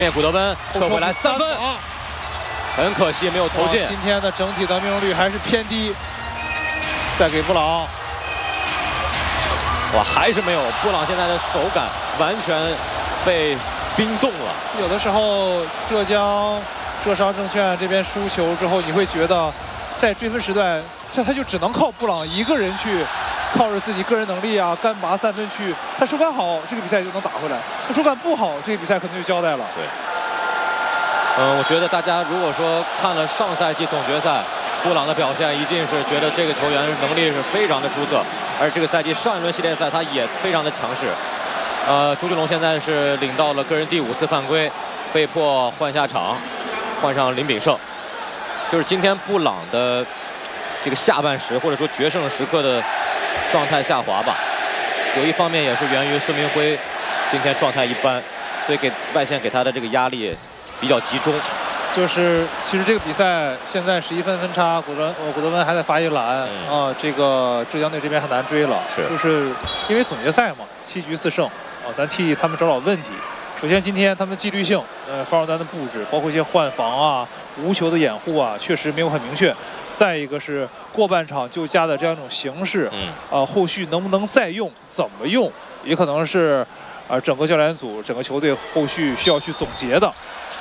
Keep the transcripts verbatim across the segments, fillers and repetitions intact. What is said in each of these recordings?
古德温撤回来三分，很可惜没有投进。 今天的整体的命中率还是偏低。再给布朗， 哇，还是没有。布朗现在的手感完全被冰冻了。 有的时候浙江浙商证券这边输球之后，你会觉得在追分时段，这他就只能靠布朗一个人去。 靠着自己个人能力啊，干拔三分去，他手感好，这个比赛就能打回来；他手感不好，这个比赛可能就交代了。 对。嗯，我觉得大家如果说看了上赛季总决赛，布朗的表现一定是觉得这个球员能力是非常的出色，而这个赛季上一轮系列赛他也非常的强势。呃，朱俊龙现在是领到了个人第五次犯规，被迫换下场，换上林炳胜。就是今天布朗的这个下半时或者说决胜时刻的。 状态下滑吧，有一方面也是源于孙明辉今天状态一般，所以给外线给他的这个压力比较集中。 就是其实这个比赛现在十一分分差，古德呃古德温还在罚一篮啊、嗯呃，这个浙江队这边很难追了。 是， 就是因为总决赛嘛，七局四胜啊，咱替他们找找问题。首先今天他们的纪律性，呃，防守端的布置，包括一些换防啊、无球的掩护啊，确实没有很明确。 再一个是过半场就加的这样一种形式，嗯，呃，后续能不能再用，怎么用，也可能是，呃，整个教练组、整个球队后续需要去总结的。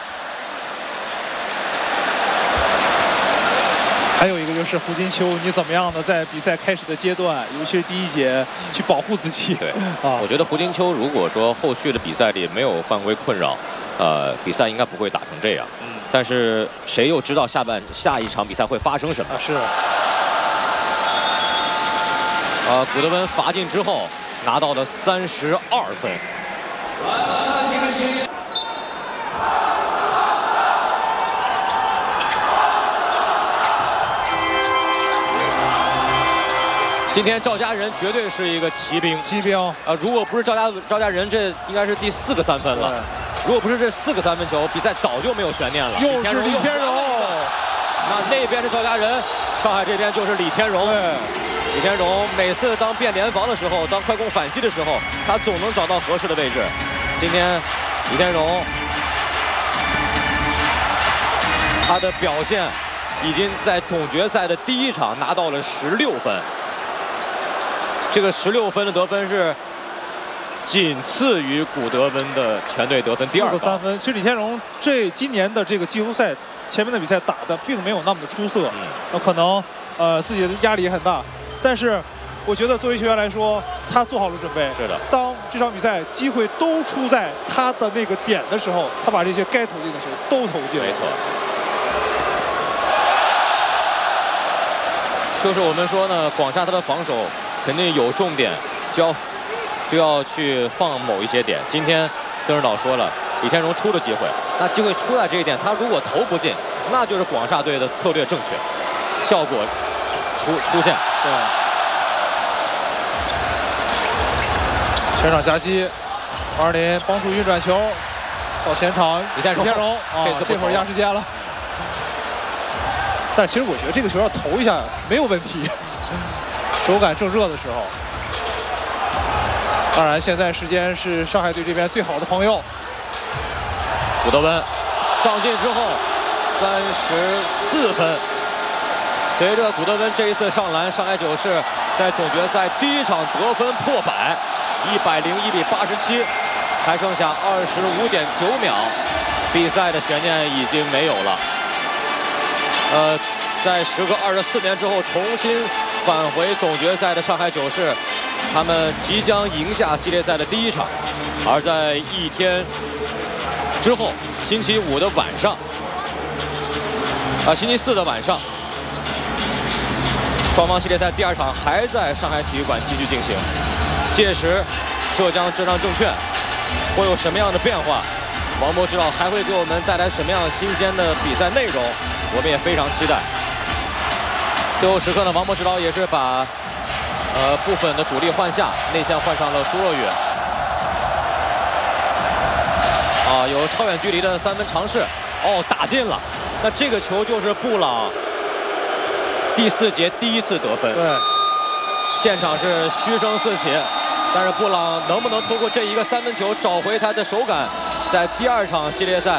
还有一个就是胡金秋，你怎么样的在比赛开始的阶段，尤其是第一节去保护自己？ 对，啊，我觉得胡金秋如果说后续的比赛里没有犯规困扰，呃，比赛应该不会打成这样。嗯。 但是谁又知道下半下一场比赛会发生什么？ 啊，是。 呃，古德温罚进之后拿到了三十二分。今天赵家人绝对是一个骑兵， 骑兵。 呃，如果不是赵家赵家人，这应该是第四个三分了。 如果不是这四个三分球，比赛早就没有悬念了。 又是李天荣， 那那边是赵家人，上海这边就是李天荣。李天荣每次当变联防的时候，当快攻反击的时候，他总能找到合适的位置。今天李天荣，他的表现已经在总决赛的第一场拿到了十六分。这个十六分的得分是。 仅次于古德温的全队得分第二个三分。其实李天荣这今年的这个季后赛前面的比赛打的并没有那么的出色，嗯、那可能呃自己的压力也很大。但是我觉得作为球员来说，他做好了准备。 是的。当这场比赛机会都出在他的那个点的时候，他把这些该投进的球都投进了。 没错。就是我们说呢，广厦他的防守肯定有重点，就要。 就要去放某一些点。今天曾指导说了，李天荣出了机会，那机会出在这一点，他如果投不进，那就是广厦队的策略正确，效果出出现。 对。前场夹击，王二林帮助运转球到前场， 李天荣， 李天荣啊，这这会儿压时间了。但其实我觉得这个球要投一下没有问题，手感正热的时候。 当然，现在时间是上海队这边最好的朋友。 古德温上进之后，三十四分。随着古德温这一次上篮，上海九世在总决赛第一场得分破百，一百零一比八十七，还剩下二十五点九秒，比赛的悬念已经没有了。呃，在时隔二十四年之后重新返回总决赛的上海九世。 他们即将赢下系列赛的第一场，而在一天之后，星期五的晚上，啊，星期四的晚上，双方系列赛第二场还在上海体育馆继续进行。届时，浙江浙商证券会有什么样的变化？王博指导还会给我们带来什么样新鲜的比赛内容？我们也非常期待。最后时刻呢，王博指导也是把。 呃，部分的主力换下，内线换上了苏若雨。啊，有超远距离的三分尝试，哦，打进了。那这个球就是布朗第四节第一次得分。 对， 现场是嘘声四起，但是布朗能不能通过这一个三分球找回他的手感， 在第二场系列赛